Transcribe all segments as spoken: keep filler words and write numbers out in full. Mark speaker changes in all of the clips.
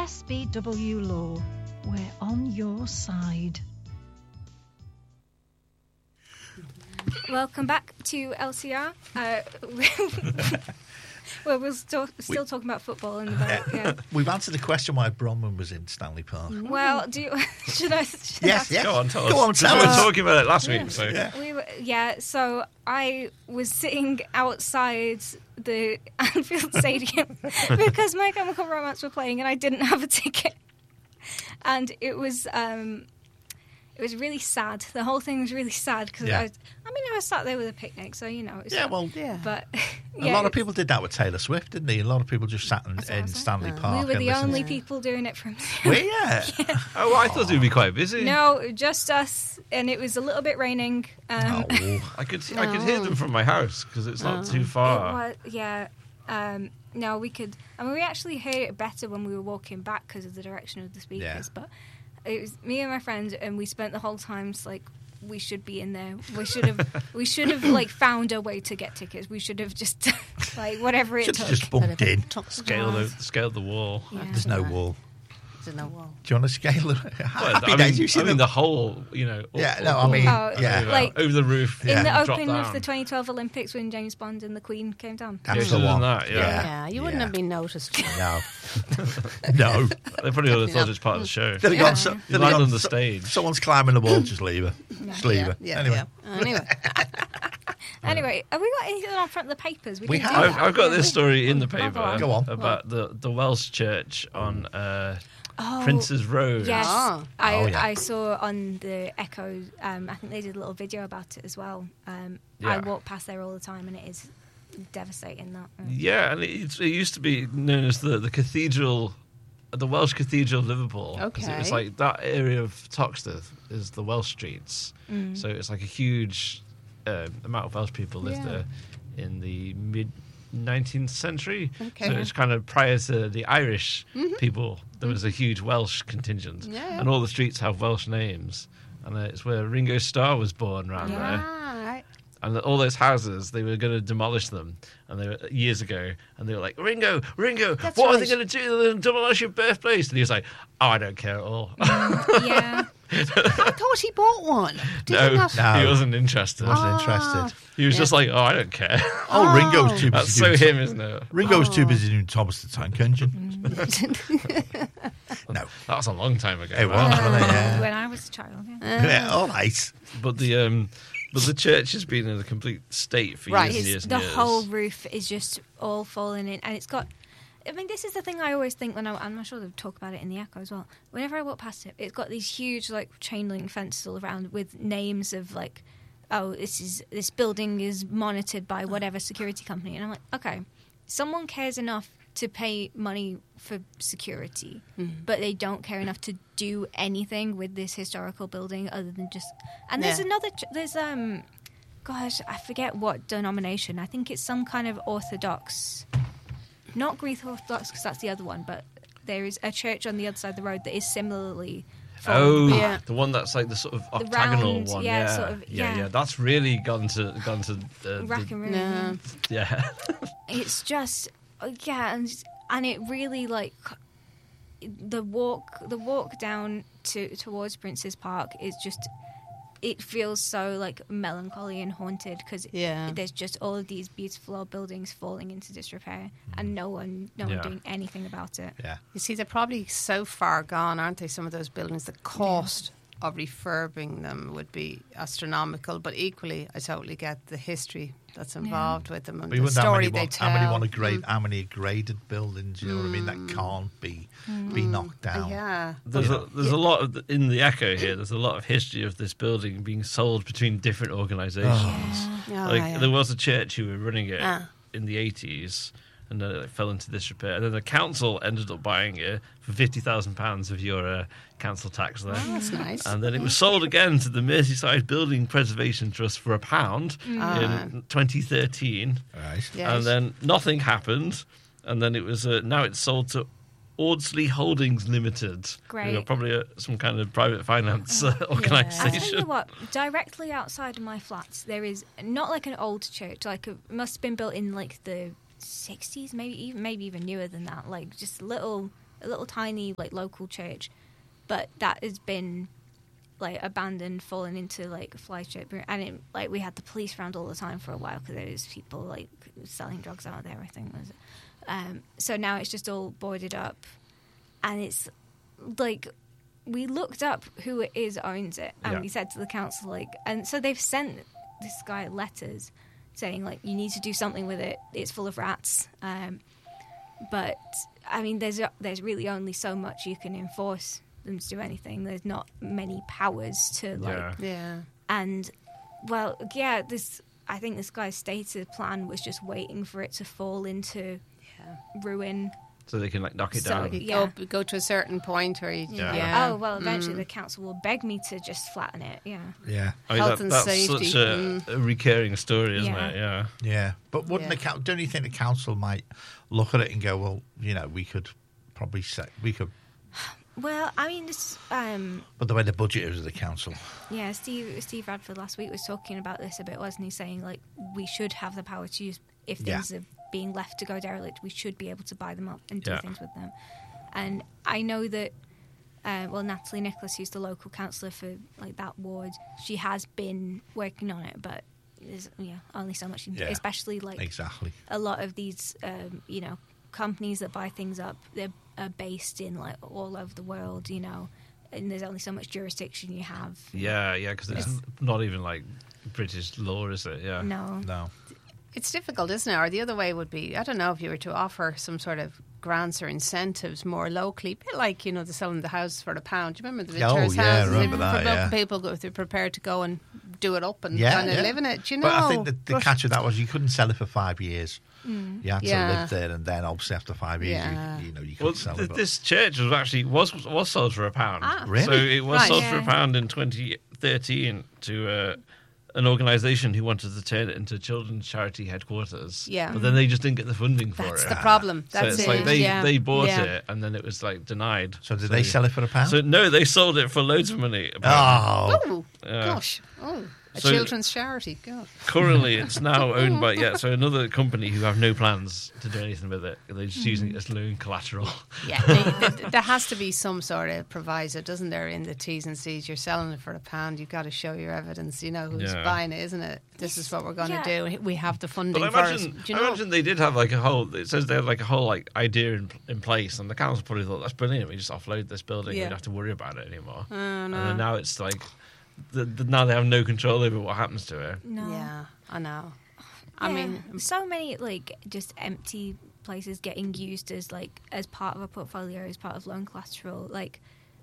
Speaker 1: S B W Law. We're on your side.
Speaker 2: Welcome back to L C R. Uh, well, we're still, still we, talking about football. And about, yeah.
Speaker 3: We've answered the question why Bronwyn was in Stanley Park.
Speaker 2: Well, do you, should I? Should
Speaker 3: yes,
Speaker 2: I
Speaker 3: yes.
Speaker 4: Go on, tell us.
Speaker 3: Go on, tell
Speaker 4: we
Speaker 3: us.
Speaker 4: were talking about it last
Speaker 2: yeah.
Speaker 4: week. So.
Speaker 3: Yeah.
Speaker 2: We were, yeah, so I was sitting outside the Anfield Stadium because My Chemical Romance were playing and I didn't have a ticket. And it was... Um, It was really sad. The whole thing was really sad because
Speaker 3: yeah.
Speaker 2: I, was, I mean, I was sat there with a picnic, so you know. It was
Speaker 3: yeah,
Speaker 2: sad.
Speaker 3: well,
Speaker 5: yeah.
Speaker 2: But
Speaker 3: yeah, a lot of people did that with Taylor Swift, didn't they? A lot of people just sat in, in Stanley
Speaker 2: uh,
Speaker 3: Park.
Speaker 2: We were the
Speaker 3: and
Speaker 2: only
Speaker 3: to...
Speaker 2: people doing it from.
Speaker 3: Were you? Yeah.
Speaker 4: Oh, well, I thought it would be quite busy.
Speaker 2: No, just us, and it was a little bit raining. Um,
Speaker 3: oh.
Speaker 4: I could, I could hear them from my house because it's not
Speaker 5: Oh.
Speaker 4: too far.
Speaker 2: It was, yeah. Um, no, we could. I mean, we actually heard it better when we were walking back because of the direction of the speakers.
Speaker 3: Yeah.
Speaker 2: But it was me and my friend, and we spent the whole time like. We should be in there. We should have. we should have like found a way to get tickets. We should have just like whatever it
Speaker 3: should
Speaker 2: took.
Speaker 3: have just bumped in.
Speaker 4: Scale the, scaled the wall.
Speaker 2: Yeah.
Speaker 3: There's no wall.
Speaker 5: There's no wall.
Speaker 3: Do you want to scale it?
Speaker 4: Well,
Speaker 3: Happy
Speaker 4: I
Speaker 3: days.
Speaker 4: mean,
Speaker 3: You've seen
Speaker 4: I mean
Speaker 3: the-
Speaker 4: the whole, you know.
Speaker 3: Yeah,
Speaker 4: all-
Speaker 3: no, I
Speaker 4: all-
Speaker 3: mean,
Speaker 2: Oh,
Speaker 3: yeah.
Speaker 4: over,
Speaker 2: like-
Speaker 4: over the roof.
Speaker 2: In
Speaker 3: Yeah.
Speaker 2: the
Speaker 4: drop
Speaker 2: opening of
Speaker 4: down.
Speaker 2: the twenty twelve Olympics when James Bond and the Queen came down.
Speaker 3: That's
Speaker 4: Yeah,
Speaker 3: the
Speaker 4: should've
Speaker 3: one.
Speaker 4: done that, yeah.
Speaker 5: Yeah, you wouldn't
Speaker 3: Yeah.
Speaker 5: have been noticed.
Speaker 3: No. no.
Speaker 4: They probably would have thought it was part of the show.
Speaker 3: They'd have gone, so,
Speaker 4: You
Speaker 3: they'd have
Speaker 4: land
Speaker 3: gone,
Speaker 4: on the
Speaker 3: so-
Speaker 4: stage.
Speaker 3: Someone's climbing the wall, just leave her. Just leave her.
Speaker 5: Yeah,
Speaker 3: anyway.
Speaker 5: yeah. Anyway.
Speaker 2: Anyway, have we got anything on front of the papers?
Speaker 3: We
Speaker 2: can
Speaker 3: have.
Speaker 2: do
Speaker 4: I've,
Speaker 2: that.
Speaker 4: I've got this
Speaker 2: Yeah.
Speaker 4: story in the
Speaker 2: Oh,
Speaker 4: paper
Speaker 2: go on.
Speaker 3: Go on.
Speaker 4: about the, the Welsh church on uh,
Speaker 2: Oh,
Speaker 4: Prince's Road.
Speaker 2: Yes,
Speaker 5: Ah.
Speaker 2: I,
Speaker 3: Oh, yeah.
Speaker 2: I saw on the Echo. Um, I think they did a little video about it as well. Um, I
Speaker 4: Yeah.
Speaker 2: walk past there all the time, and it is devastating. That mm.
Speaker 4: Yeah, and it, it used to be known as the, the Cathedral, the Welsh Cathedral of Liverpool. 'Cause It was
Speaker 5: Okay.
Speaker 4: like that area of Toxteth is the Welsh streets.
Speaker 2: Mm.
Speaker 4: So it's like a huge uh, amount of Welsh people lived
Speaker 5: Yeah.
Speaker 4: there in the mid nineteenth century.
Speaker 5: Okay.
Speaker 4: So it's kind of prior to the Irish people, there was a huge Welsh contingent.
Speaker 5: Yeah.
Speaker 4: And all the streets have Welsh names. And uh, it's where Ringo Starr was born around
Speaker 2: Yeah.
Speaker 4: there.
Speaker 5: Ah, right.
Speaker 4: And all those houses, they were going to demolish them, and they were years ago. And they were like, "Ringo, Ringo,
Speaker 5: That's
Speaker 4: what are
Speaker 5: right.
Speaker 4: they going to do? They're going to demolish your birthplace." And he was like, "Oh, I don't care at all."
Speaker 2: yeah.
Speaker 5: I thought he bought one. Did
Speaker 4: no,
Speaker 5: he not?
Speaker 3: No.
Speaker 4: he wasn't interested.
Speaker 3: Wasn't
Speaker 5: Ah.
Speaker 3: interested.
Speaker 4: He was
Speaker 5: Yeah.
Speaker 4: just like, "Oh, I don't care."
Speaker 3: Oh, Ringo's too busy.
Speaker 4: That's so
Speaker 3: doing
Speaker 4: him, isn't it?
Speaker 3: Ringo's too
Speaker 5: Oh.
Speaker 3: busy doing Thomas the Tank Engine. no.
Speaker 4: That was a long time ago.
Speaker 3: It was,
Speaker 4: man.
Speaker 3: wasn't it? Yeah.
Speaker 2: When I was a child. Yeah.
Speaker 3: Yeah, all right.
Speaker 4: But the um, but the church has been in a complete state for
Speaker 5: Right.
Speaker 4: years and
Speaker 2: It's,
Speaker 4: years and
Speaker 2: the
Speaker 4: years.
Speaker 2: whole roof is just all falling in, and it's got. I mean, this is the thing I always think when I, I'm sure they'll talk about it in the Echo as well. Whenever I walk past it, it's got these huge like chain link fences all around with names of like, oh, this is this building is monitored by whatever security company, and I'm like, okay, someone cares enough to pay money for security, but they don't care enough to do anything with this historical building other than just. And there's
Speaker 5: Yeah.
Speaker 2: another. ch- There's um, gosh, I forget what denomination. I think it's some kind of Orthodox. Not Greek Orthodox, because that's the other one, but there is a church on the other side of the road that is similarly. falling
Speaker 4: Oh,
Speaker 2: apart.
Speaker 5: Yeah.
Speaker 4: the one that's like the sort of octagonal
Speaker 2: round,
Speaker 4: one.
Speaker 2: yeah,
Speaker 4: Yeah,
Speaker 2: sort of-
Speaker 4: yeah,
Speaker 2: yeah.
Speaker 4: yeah. That's really gone to gone to uh,
Speaker 2: Rack
Speaker 4: the,
Speaker 2: and ruin.
Speaker 5: No.
Speaker 4: yeah.
Speaker 2: It's just, uh, yeah, and and it really like the walk, the walk down to towards Prince's Park is just. It feels so like melancholy and haunted because
Speaker 5: Yeah.
Speaker 2: there's just all of these beautiful old buildings falling into disrepair and no one, no
Speaker 4: Yeah.
Speaker 2: one doing anything about it.
Speaker 3: Yeah.
Speaker 5: You see, they're probably so far gone, aren't they? Some of those buildings, the cost of refurbing them would be astronomical. But equally, I totally get the history that's involved with them and
Speaker 3: But you
Speaker 5: the
Speaker 3: wouldn't how
Speaker 5: story
Speaker 3: many,
Speaker 5: they
Speaker 3: want,
Speaker 5: tell.
Speaker 3: how many want to grade, how many graded buildings, you know what I mean, that can't be be knocked
Speaker 5: Uh,
Speaker 3: down.
Speaker 5: yeah.
Speaker 4: There's a, there's a lot of the, in the Echo here. There's a lot of history of this building being sold between different organisations.
Speaker 5: Oh,
Speaker 4: Like
Speaker 5: yeah.
Speaker 4: there was a church who were running it
Speaker 5: Ah.
Speaker 4: in the eighties, and then it fell into disrepair. And then the council ended up buying it for fifty thousand pounds of your uh, council tax there.
Speaker 5: Oh, that's nice.
Speaker 4: And then it was sold again to the Merseyside Building Preservation Trust for a pound
Speaker 5: Ah.
Speaker 4: in twenty thirteen.
Speaker 3: Right.
Speaker 5: Yes.
Speaker 4: And then nothing happened. And then it was uh, now it's sold to Audsley Holdings Limited.
Speaker 2: Great.
Speaker 4: You know, probably a, some kind of private finance uh,
Speaker 2: I
Speaker 4: organisation.
Speaker 2: tell you what, directly outside of my flats, there is not like an old church. Like it must have been built in like the sixties, maybe even maybe even newer than that. Like just a little a little tiny like local church, but that has been like abandoned, fallen into like a fly strip, and it, like we had the police around all the time for a while because there was people like selling drugs out there, I think was it. Um, so now it's just all boarded up, and it's like we looked up who it is owns it, and
Speaker 3: Yeah.
Speaker 2: we said to the council like, and so they've sent this guy letters saying like you need to do something with it. It's full of rats, um, but I mean there's there's really only so much you can enforce them to do anything. There's not many powers to like,
Speaker 4: Yeah.
Speaker 5: Yeah.
Speaker 2: and well, yeah, this I think this guy's stated plan was just waiting for it to fall into
Speaker 5: Yeah.
Speaker 2: ruin.
Speaker 4: So they can like knock it
Speaker 2: So-
Speaker 4: down.
Speaker 5: You
Speaker 2: Yeah.
Speaker 5: go go to a certain point where you,
Speaker 4: Yeah.
Speaker 5: yeah.
Speaker 2: Oh well, eventually
Speaker 5: Mm.
Speaker 2: the council will beg me to just flatten it. Yeah,
Speaker 3: Yeah,
Speaker 4: I mean,
Speaker 5: Health
Speaker 4: that,
Speaker 5: and
Speaker 4: that's
Speaker 5: safety.
Speaker 4: such a,
Speaker 5: Mm.
Speaker 4: a recurring story, isn't
Speaker 2: Yeah.
Speaker 4: it? Yeah.
Speaker 3: yeah. But wouldn't
Speaker 5: Yeah.
Speaker 3: the coun- don't you think the council might look at it and go, well, you know, we could probably say we could,
Speaker 2: well, I mean, this, um,
Speaker 3: but the way the budget is of the council,
Speaker 2: yeah, Steve Steve Radford last week was talking about this a bit, wasn't he? Saying like we should have the power to use if
Speaker 3: Yeah.
Speaker 2: things are being left to go derelict, we should be able to buy them up and do
Speaker 4: Yeah.
Speaker 2: things with them. And I know that, uh, well, Natalie Nicholas, who's the local councillor for like that ward, she has been working on it, but there's yeah only so much, you can do,
Speaker 3: Yeah.
Speaker 2: especially like
Speaker 3: exactly.
Speaker 2: a lot of these, um, you know, companies that buy things up, they're are based in like all over the world, you know, and there's only so much jurisdiction you have.
Speaker 4: Yeah, yeah, because it's
Speaker 2: Yes.
Speaker 4: not even like British law, is it? Yeah.
Speaker 2: No.
Speaker 3: No,
Speaker 5: It's difficult, isn't it? Or the other way would be, I don't know, if you were to offer some sort of grants or incentives more locally, a bit like, you know, the selling the house for a pound. Do you remember the
Speaker 3: Oh,
Speaker 5: Vinters
Speaker 3: yeah, I
Speaker 5: houses?
Speaker 3: remember
Speaker 5: For
Speaker 3: that,
Speaker 5: local
Speaker 3: yeah.
Speaker 5: people, go, if they're prepared to go and do it up and
Speaker 3: yeah,
Speaker 5: kind of
Speaker 3: yeah.
Speaker 5: live in it. Do you know?
Speaker 3: But I think the, the
Speaker 5: But-
Speaker 3: catch of that was you couldn't sell it for five years. You had to
Speaker 5: Yeah.
Speaker 3: live there, and then obviously after five years,
Speaker 5: Yeah.
Speaker 3: you, you know, you
Speaker 4: Well,
Speaker 3: couldn't sell
Speaker 4: th-
Speaker 3: it. but-
Speaker 4: this church was actually was was sold for a pound.
Speaker 5: Ah.
Speaker 3: Really?
Speaker 4: So it was
Speaker 5: Right.
Speaker 4: sold for a
Speaker 2: Yeah.
Speaker 4: pound in twenty thirteen to uh, an organisation who wanted to turn it into children's charity headquarters.
Speaker 5: Yeah.
Speaker 4: But then they just didn't get the funding for
Speaker 5: That's
Speaker 4: it.
Speaker 5: the problem.
Speaker 4: So
Speaker 5: That's
Speaker 4: it's
Speaker 5: it.
Speaker 4: like they,
Speaker 5: yeah.
Speaker 4: they bought
Speaker 5: yeah.
Speaker 4: it and then it was like denied.
Speaker 3: So did they sell it for a pound?
Speaker 4: So no, they sold it for loads of money. apparently.
Speaker 3: oh,
Speaker 5: Oh,
Speaker 4: Yeah.
Speaker 5: gosh. Oh, a
Speaker 4: So-
Speaker 5: children's charity. God.
Speaker 4: Currently, it's now owned by yeah. So another company who have no plans to do anything with it. They're just using it as loan collateral.
Speaker 5: Yeah, they, th- there has to be some sort of proviso, doesn't there, in the T's and C's? You're selling it for a pound, you've got to show your evidence, you know, who's
Speaker 4: Yeah.
Speaker 5: buying it, isn't it? This is what we're going to
Speaker 2: Yeah.
Speaker 5: do. We have the funding
Speaker 4: But I
Speaker 5: for
Speaker 4: imagine,
Speaker 5: it. Do you
Speaker 4: I
Speaker 5: know?
Speaker 4: imagine they did have like a whole. It says they had like a whole like idea in, in place, and the council probably thought that's brilliant. We just offload this building. We
Speaker 5: Yeah.
Speaker 4: don't have to worry about it anymore.
Speaker 5: Oh,
Speaker 4: And
Speaker 5: no.
Speaker 4: then now it's like the, the, now they have no control over what happens to it.
Speaker 2: No.
Speaker 5: Yeah, I know. I
Speaker 2: Yeah.
Speaker 5: mean,
Speaker 2: so many like just empty places getting used as like as part of a portfolio, as part of loan collateral, like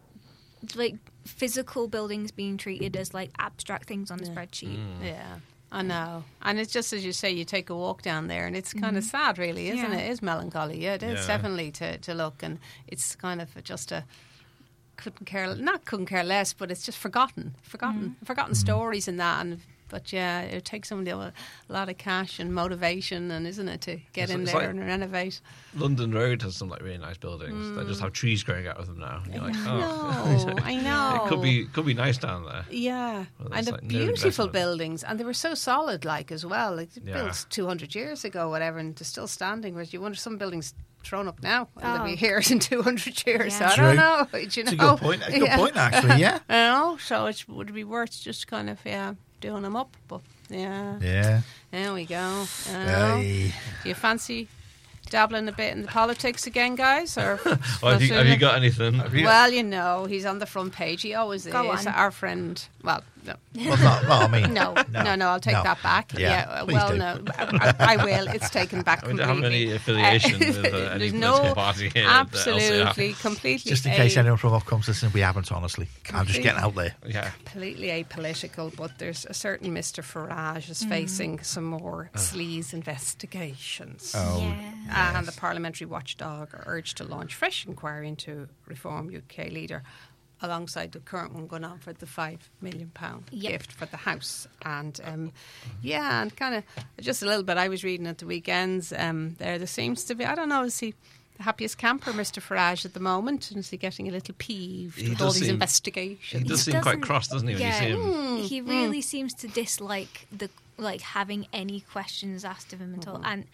Speaker 2: like physical buildings being treated as like abstract things on a
Speaker 5: Yeah.
Speaker 2: spreadsheet.
Speaker 4: Mm.
Speaker 5: yeah, I know. And it's just as you say, you take a walk down there, and it's kind of sad, really, isn't
Speaker 2: Yeah.
Speaker 5: it? It is melancholy. Yeah, it is
Speaker 4: Yeah.
Speaker 5: definitely to, to look, and it's kind of just a couldn't care not couldn't care less, but it's just forgotten, forgotten, forgotten stories and that. And but yeah, it takes somebody a lot of cash and motivation, and isn't it, to get
Speaker 4: It's-
Speaker 5: in
Speaker 4: it's
Speaker 5: there
Speaker 4: like-
Speaker 5: and renovate?
Speaker 4: London Road has some like really nice buildings. They just have trees growing out of them now. And you're like, oh,
Speaker 5: No, I know.
Speaker 4: it could be could be nice down there.
Speaker 5: Yeah,
Speaker 4: Well,
Speaker 5: and
Speaker 4: there's,
Speaker 5: the
Speaker 4: like, no
Speaker 5: beautiful
Speaker 4: investment.
Speaker 5: buildings, and they were so solid, like as well. Like
Speaker 4: Yeah.
Speaker 5: built two hundred years ago, whatever, and they're still standing. Whereas you wonder some buildings thrown up now, and they'll
Speaker 2: Oh.
Speaker 5: be here in two hundred years.
Speaker 2: Yeah.
Speaker 5: I
Speaker 3: True.
Speaker 5: don't know. Do you
Speaker 3: it's
Speaker 5: know?
Speaker 3: a good point. A good
Speaker 5: Yeah.
Speaker 3: point, actually. Yeah,
Speaker 5: I know. So it would be worth just kind of yeah doing them up. But yeah,
Speaker 3: yeah.
Speaker 5: there we go. You know.
Speaker 3: Aye.
Speaker 5: Do you fancy dabbling a bit in the politics again, guys? Or
Speaker 4: Well, have you, have you got anything?
Speaker 3: Have you-
Speaker 5: well, you know, he's on the front page. He always
Speaker 2: Go
Speaker 5: is.
Speaker 2: on.
Speaker 5: Our friend. Well, no.
Speaker 3: Well, not, well, I mean,
Speaker 5: No, no, no, I'll take
Speaker 3: no.
Speaker 5: that back.
Speaker 3: Yeah,
Speaker 5: Yeah,
Speaker 3: please
Speaker 5: well,
Speaker 3: do.
Speaker 5: no, I, I will. It's taken back
Speaker 4: I mean, don't have
Speaker 5: completely.
Speaker 4: any affiliation with uh, any
Speaker 5: There's
Speaker 4: political
Speaker 5: no,
Speaker 4: party here. at the L C R.
Speaker 5: absolutely, completely,
Speaker 3: Just in case
Speaker 5: a-
Speaker 3: anyone from off comes listening, we haven't, honestly. I'm just getting out there.
Speaker 4: Yeah.
Speaker 5: completely apolitical. But there's a certain Mister Farage is facing some more sleaze investigations.
Speaker 3: Oh,
Speaker 2: Yeah.
Speaker 5: Uh, And the parliamentary watchdog are urged to launch fresh inquiry into Reform U K leader, alongside the current one going on for the five million pound
Speaker 2: Yep.
Speaker 5: gift for the house. And um, yeah, and kind of just a little bit. I was reading at the weekends. Um, there, there seems to be. I don't know. Is he the happiest camper, Mister Farage, at the moment? And is he getting a little peeved
Speaker 4: He
Speaker 5: with all
Speaker 4: does
Speaker 5: these
Speaker 4: seem-
Speaker 5: investigations?
Speaker 4: He does
Speaker 2: He
Speaker 4: seem quite
Speaker 2: doesn't-
Speaker 4: cross, doesn't he, when
Speaker 2: yeah,
Speaker 4: you see him?
Speaker 5: Mm,
Speaker 2: he really seems to dislike the like having any questions asked of him at all. And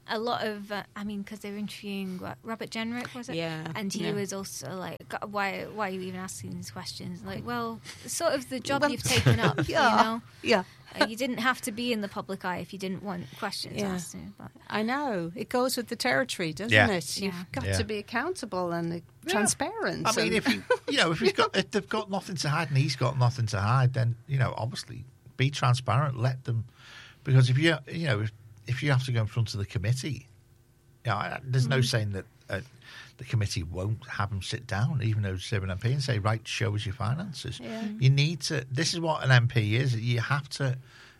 Speaker 2: a lot of, uh, I mean, because they were interviewing what, Robert Jenrick, was it?
Speaker 5: Yeah,
Speaker 2: And he
Speaker 5: yeah.
Speaker 2: was also like, "God, why why are you even asking these questions? Like, well, it's sort of the job
Speaker 5: Well,
Speaker 2: you've taken up,
Speaker 5: yeah.
Speaker 2: you know?
Speaker 5: Yeah.
Speaker 2: Uh, you didn't have to be in the public eye if you didn't want questions
Speaker 5: Yeah.
Speaker 2: asked. But
Speaker 5: I know. It goes with the territory, doesn't
Speaker 3: Yeah.
Speaker 5: it? You've
Speaker 2: Yeah.
Speaker 5: got
Speaker 3: Yeah.
Speaker 5: to be accountable and uh, transparent.
Speaker 3: I mean,
Speaker 5: and-
Speaker 3: if you, you know, if he's got, if they've got nothing to hide and he's got nothing to hide, then you know, obviously, be transparent. Let them, because if you, you know, if, if you have to go in front of the committee, you know, I- there's no saying that uh, the committee won't have them sit down, even though they're an M P, and say, right, show us your finances.
Speaker 5: Yeah.
Speaker 3: You need to. This is what an M P is. You have to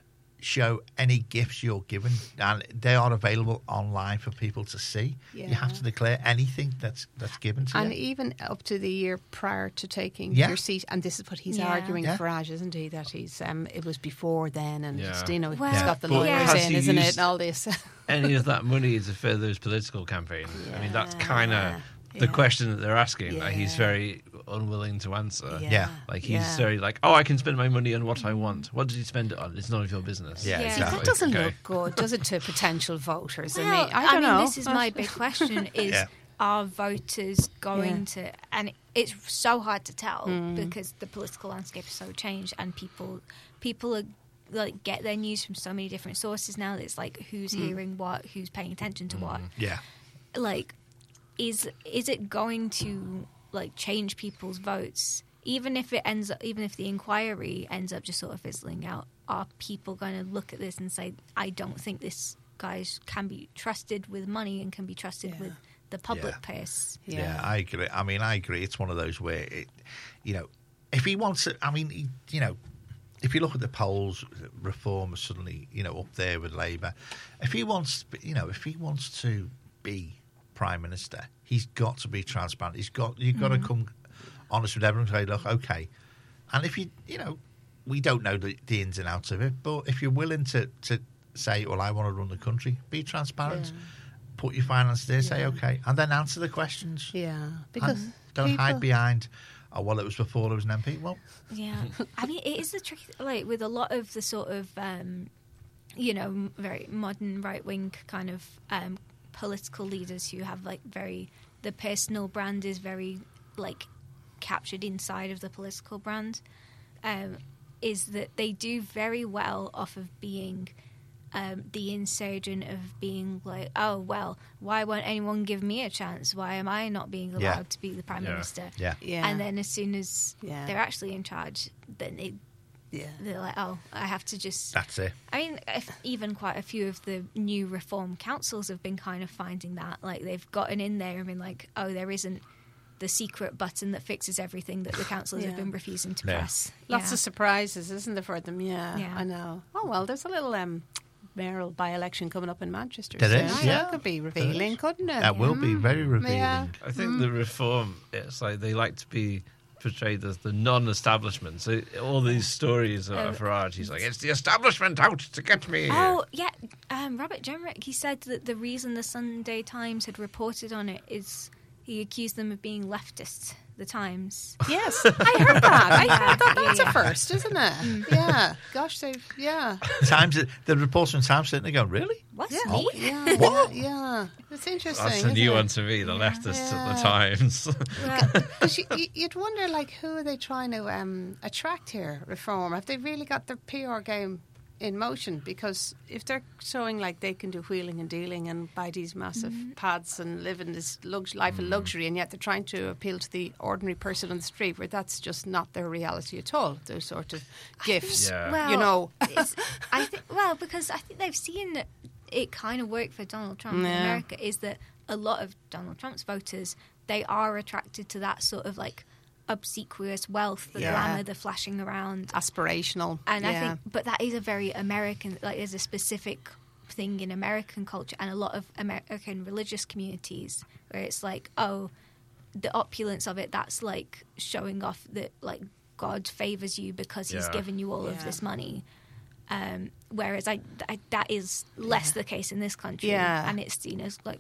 Speaker 3: show any gifts you're given, and they are available online for people to see. You have
Speaker 5: Yeah.
Speaker 3: to declare anything that's that's given to
Speaker 5: And
Speaker 3: you.
Speaker 5: even up to the year prior to taking
Speaker 3: Yeah.
Speaker 5: your seat, and this is what he's
Speaker 2: Yeah.
Speaker 5: arguing
Speaker 3: Yeah.
Speaker 5: Farage, isn't he? That he's um, it was before then, and
Speaker 4: Yeah.
Speaker 5: it's, you know,
Speaker 2: Well,
Speaker 5: he's got the
Speaker 4: But
Speaker 5: lawyers
Speaker 4: has
Speaker 5: in,
Speaker 4: he
Speaker 5: isn't it?
Speaker 4: used-
Speaker 5: And all this.
Speaker 4: Any of that money to further his political campaign? I mean, that's kind of the
Speaker 5: Yeah.
Speaker 4: question that they're asking. Like, he's
Speaker 5: Yeah.
Speaker 4: very unwilling to answer.
Speaker 3: Yeah.
Speaker 4: Like, he's
Speaker 5: Yeah.
Speaker 4: very like, oh, I can spend my money on what I want. What did he spend it on? It's none of your business.
Speaker 3: Yeah,
Speaker 2: Yeah.
Speaker 3: exactly.
Speaker 5: That doesn't
Speaker 4: Okay.
Speaker 5: look good, does it, to potential voters?
Speaker 2: well,
Speaker 5: I mean, I don't know.
Speaker 2: this is my big question: is
Speaker 3: Yeah.
Speaker 2: are voters going
Speaker 5: Yeah.
Speaker 2: to? And it's so hard to tell
Speaker 5: Mm.
Speaker 2: because the political landscape is so changed, and people people are like get their news from so many different sources now. That it's like who's
Speaker 5: Mm.
Speaker 2: hearing what, who's paying attention to what.
Speaker 3: Yeah.
Speaker 2: Like, is is it going to like change people's votes? Even if it ends up, even if the inquiry ends up just sort of fizzling out, are people going to look at this and say, "I don't think this guy can be trusted with money and can be trusted
Speaker 5: Yeah.
Speaker 2: with the public
Speaker 3: Yeah.
Speaker 2: purse"?
Speaker 3: Yeah. I agree. I mean, I agree. It's one of those where, it, you know, if he wants it, I mean, he, you know, if you look at the polls, Reform is suddenly, you know, up there with Labour. If he wants, you know, if he wants to be Prime Minister, he's got to be transparent. He's got, you've got to come honest with everyone and say, look, okay. And if you, you know, we don't know the, the ins and outs of it, but if you're willing to, to say, well, I want to run the country, be transparent.
Speaker 5: Yeah.
Speaker 3: Put your finances there, say
Speaker 5: Yeah.
Speaker 3: okay, and then answer the questions.
Speaker 5: Yeah, because
Speaker 3: And don't
Speaker 5: people-
Speaker 3: hide behind, oh, well, it was before I was an M P. Well,
Speaker 2: Yeah, I mean, it is the tricky. Like with a lot of the sort of, um, you know, m- very modern right wing kind of um, political leaders who have like very the personal brand is very like captured inside of the political brand. Um, is that they do very well off of being um, the insurgent of being like, oh well, why won't anyone give me a chance? Why am I not being allowed
Speaker 3: Yeah.
Speaker 2: to be the prime
Speaker 4: Yeah.
Speaker 2: minister?
Speaker 3: yeah,
Speaker 5: Yeah,
Speaker 2: And then as soon as
Speaker 5: Yeah.
Speaker 2: they're actually in charge, then they
Speaker 5: yeah,
Speaker 2: they're like, oh, I have to just.
Speaker 3: that's it.
Speaker 2: I mean, if even quite a few of the new reform councils have been kind of finding that, like they've gotten in there and been like, oh, there isn't the secret button that fixes everything that the councils have
Speaker 5: Yeah.
Speaker 2: been refusing to
Speaker 3: Yeah.
Speaker 2: press.
Speaker 5: lots
Speaker 2: Yeah.
Speaker 5: of surprises, isn't there, for them? Yeah,
Speaker 2: Yeah.
Speaker 5: I know. Oh well, there's a little um, mayoral by-election coming up in Manchester.
Speaker 3: There
Speaker 5: soon.
Speaker 3: is,
Speaker 5: Aye,
Speaker 3: yeah.
Speaker 5: that could be revealing, couldn't it?
Speaker 3: That will be very revealing.
Speaker 5: Yeah.
Speaker 4: I think the Reform, it's like they like to be portrayed as the non-establishment. So all these stories of
Speaker 2: Oh.
Speaker 4: Farage, he's like, it's the establishment out to get me.
Speaker 2: Oh yeah, um, Robert Jenrick. He said that the reason the Sunday Times had reported on it is he accused them of being leftists. The Times.
Speaker 5: Yes, I heard that. I
Speaker 2: Yeah,
Speaker 5: heard that. That's
Speaker 2: yeah, yeah.
Speaker 5: a first, isn't it? Yeah. Gosh, they've yeah.
Speaker 3: Times, the reporters from Times sitting there going, really?
Speaker 2: What's
Speaker 5: Yeah.
Speaker 2: me?
Speaker 5: Yeah.
Speaker 3: What?
Speaker 5: Yeah. It's interesting.
Speaker 4: That's a
Speaker 5: isn't
Speaker 4: new
Speaker 5: it?
Speaker 4: one to me, the leftists at the
Speaker 5: Yeah.
Speaker 4: Times.
Speaker 2: Well,
Speaker 5: 'Cause you, you- you'd wonder, like, who are they trying to um, attract here? Reform? Have they really got their P R game in motion? Because if they're showing like they can do wheeling and dealing and buy these massive pads and live in this lux- life of luxury, and yet they're trying to appeal to the ordinary person on the street, where that's just not their reality at all. Those sort of gifts,
Speaker 4: Yeah.
Speaker 2: well,
Speaker 5: you know.
Speaker 2: it's, I think well because I think they've seen that it kind of worked for Donald Trump in
Speaker 5: Yeah.
Speaker 2: America. Is that a lot of Donald Trump's voters, they are attracted to that sort of like obsequious wealth, the
Speaker 5: Yeah.
Speaker 2: glamour, the flashing around.
Speaker 5: Aspirational.
Speaker 2: And
Speaker 5: yeah.
Speaker 2: I think, but that is a very American, like there's a specific thing in American culture and a lot of American religious communities where it's like, oh, the opulence of it, that's like showing off that like God favors you because he's
Speaker 4: Yeah.
Speaker 2: given you all of
Speaker 5: Yeah.
Speaker 2: this money. Um, whereas I, I, that is less
Speaker 5: Yeah.
Speaker 2: the case in this country.
Speaker 5: Yeah.
Speaker 2: And it's seen as like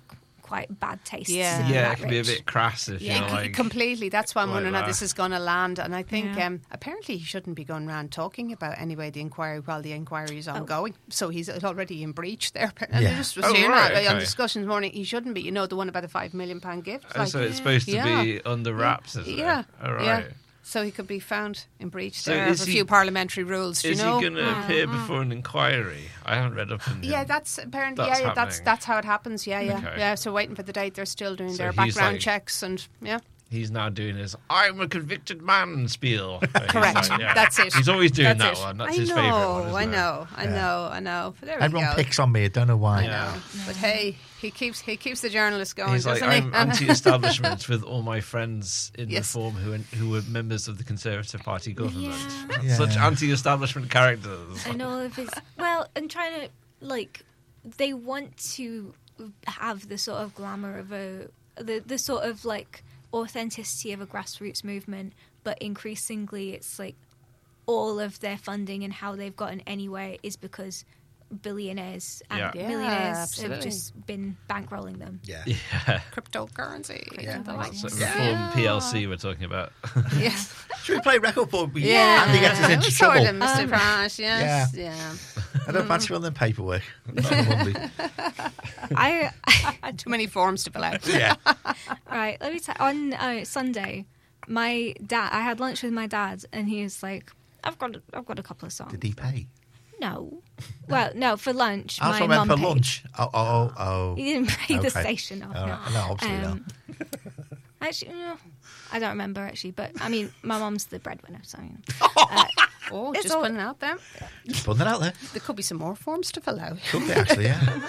Speaker 2: quite bad taste.
Speaker 5: Yeah.
Speaker 2: to be
Speaker 4: Yeah,
Speaker 2: that
Speaker 4: it can be a
Speaker 2: rich.
Speaker 4: bit crass if
Speaker 2: Yeah.
Speaker 4: you're
Speaker 5: C-
Speaker 4: like
Speaker 5: completely. That's why I'm
Speaker 4: like
Speaker 5: wondering how
Speaker 4: that.
Speaker 5: this is going to land. And I think
Speaker 2: Yeah.
Speaker 5: um, apparently he shouldn't be going around talking about anyway the inquiry while the inquiry is
Speaker 2: Oh.
Speaker 5: ongoing. So he's already in breach there. And
Speaker 3: Yeah.
Speaker 5: I just was
Speaker 4: Oh,
Speaker 5: hearing
Speaker 4: right,
Speaker 5: that on
Speaker 4: okay.
Speaker 5: discussion this morning. He shouldn't be. You know, the one about the five million pound gift.
Speaker 4: Oh, so it's supposed to
Speaker 5: Yeah.
Speaker 4: be under wraps, is it?
Speaker 5: Yeah.
Speaker 4: All right.
Speaker 5: Yeah. So he could be found in breach
Speaker 4: So
Speaker 5: there of
Speaker 4: is
Speaker 5: a
Speaker 4: he-
Speaker 5: few parliamentary rules. Do you
Speaker 4: Is
Speaker 5: know?
Speaker 4: he going to appear before an inquiry? I haven't read up on him.
Speaker 5: Yeah, that's apparently
Speaker 4: That's
Speaker 5: yeah, yeah that's
Speaker 4: happening.
Speaker 5: that's how it happens. Yeah, yeah,
Speaker 4: Okay.
Speaker 5: yeah. So waiting for the date. They're still doing
Speaker 4: So
Speaker 5: their
Speaker 4: he's
Speaker 5: background
Speaker 4: like-
Speaker 5: checks and yeah.
Speaker 4: He's now doing his "I'm a convicted man" spiel. He's
Speaker 5: Correct.
Speaker 4: like, yeah.
Speaker 5: That's it.
Speaker 4: He's always doing
Speaker 5: That's
Speaker 4: that
Speaker 5: it.
Speaker 4: one. That's
Speaker 5: I
Speaker 4: his
Speaker 5: know,
Speaker 4: favourite one. Isn't
Speaker 5: I
Speaker 4: it?
Speaker 5: know, I
Speaker 3: Yeah.
Speaker 5: know, I know. But there we
Speaker 3: Everyone
Speaker 5: go.
Speaker 3: picks on me. I don't know why.
Speaker 5: I
Speaker 4: Yeah.
Speaker 5: know. But hey, he keeps he keeps the journalist going,
Speaker 4: He's like,
Speaker 5: doesn't
Speaker 4: I'm
Speaker 5: he?
Speaker 4: anti-establishment with all my friends in
Speaker 5: Yes.
Speaker 4: reform who who were members of the Conservative Party government.
Speaker 2: Yeah.
Speaker 3: Yeah.
Speaker 4: Such anti-establishment characters.
Speaker 2: And all of his well, and trying to like they want to have the sort of glamour of a the the sort of like authenticity of a grassroots movement, but increasingly it's like all of their funding and how they've gotten anywhere is because billionaires and
Speaker 4: Yeah.
Speaker 5: Yeah,
Speaker 2: millionaires
Speaker 5: absolutely.
Speaker 2: have just been bankrolling them.
Speaker 3: Yeah.
Speaker 4: Yeah.
Speaker 5: Cryptocurrency.
Speaker 3: Yeah.
Speaker 5: and the likes.
Speaker 4: That's
Speaker 2: Yeah.
Speaker 4: Reform P L C we're talking about.
Speaker 5: Yeah.
Speaker 3: Should we play record board? We-
Speaker 5: Yeah.
Speaker 3: Andy gets us into
Speaker 5: Sort
Speaker 3: trouble.
Speaker 5: of, Mister Prash, yes. Yeah.
Speaker 3: I don't fancy on them paperwork. Not on Monday.
Speaker 2: I
Speaker 5: Too many forms to fill out.
Speaker 3: Yeah.
Speaker 2: right. Let me tell. On uh, Sunday, my dad. I had lunch with my dad, and he was like, "I've got, a, I've got a couple of songs."
Speaker 3: Did he pay?
Speaker 2: No. Well, no, for lunch.
Speaker 3: I
Speaker 2: my
Speaker 3: also meant
Speaker 2: mum
Speaker 3: for
Speaker 2: paid.
Speaker 3: lunch. Oh, oh, oh.
Speaker 2: He didn't pay the
Speaker 3: Okay.
Speaker 2: station off.
Speaker 3: All
Speaker 2: no.
Speaker 3: right. No, obviously not.
Speaker 2: Um, Actually, no, I don't remember actually, but I mean, my mum's the breadwinner, so. You know. uh,
Speaker 5: Oh,
Speaker 2: It's
Speaker 5: just
Speaker 2: all-
Speaker 5: putting it out there.
Speaker 3: Just putting that out there.
Speaker 5: There could be some more forms to fill out.
Speaker 3: Could be actually, yeah.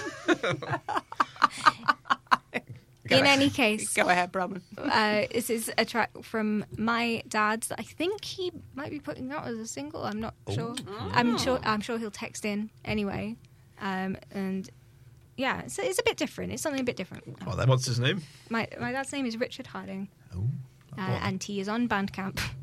Speaker 2: in any case,
Speaker 5: Go ahead, Bronwyn.
Speaker 2: uh, this is a track from my dad that I think he might be putting out as a single. I'm not sure. I'm sure. I'm sure he'll text in anyway. Um, and yeah, so it's a bit different. It's something a bit different.
Speaker 3: Well, then.
Speaker 4: What's his name?
Speaker 2: My my dad's name is Richard Harding,
Speaker 3: Oh,
Speaker 2: uh, and he is on Bandcamp.